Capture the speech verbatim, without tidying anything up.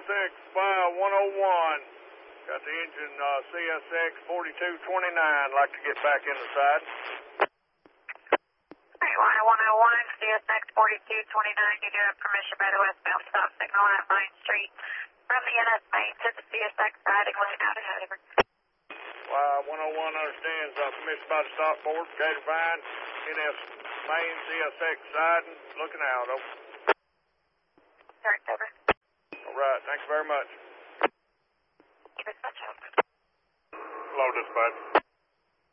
six five one oh one. Got the engine uh, C S X forty-two twenty-nine. Like to get back in the side. one oh one, C S X forty-two twenty-nine. You do have permission by the westbound stop signal at Vine Street. From the N S main to the C S X siding lane out ahead of her. Uh, one oh one understands uh, permission by the stop board. Gator Vine, N S main, C S X siding. Looking out. Over. Direct over. All right. Thanks very much. Dispatch over. Hello, dispatch.